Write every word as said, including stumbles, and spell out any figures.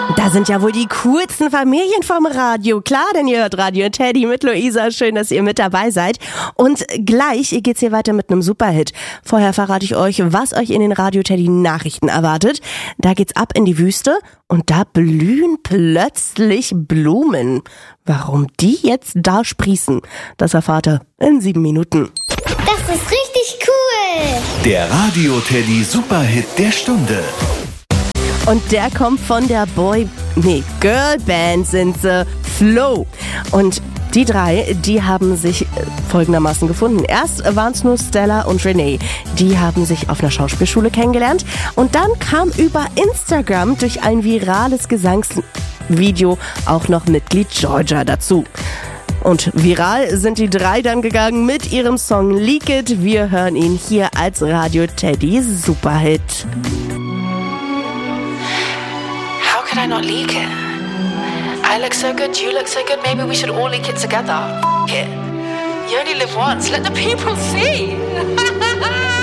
Da sind ja wohl die coolsten Familien vom Radio. Klar, denn ihr hört Radio Teddy mit Luisa. Schön, dass ihr mit dabei seid. Und gleich geht's hier weiter mit einem Superhit. Vorher verrate ich euch, was euch in den Radio Teddy Nachrichten erwartet. Da geht's ab in die Wüste und da blühen plötzlich Blumen. Warum die jetzt da sprießen, das erfahrt ihr in sieben Minuten. Das ist richtig cool. Der Radio Teddy Superhit der Stunde. Und der kommt von der Boy, nee, Girlband sind sie, Flow. Und die drei, die haben sich folgendermaßen gefunden. Erst waren es nur Stella und Renee. Die haben sich auf einer Schauspielschule kennengelernt. Und dann kam über Instagram durch ein virales Gesangsvideo auch noch Mitglied Georgia dazu. Und viral sind die drei dann gegangen mit ihrem Song Leak It. Wir hören ihn hier als Radio Teddy Superhit. How could I not leak it? I look so good, you look so good, maybe we should all leak it together. F it. You only live once, let the people see.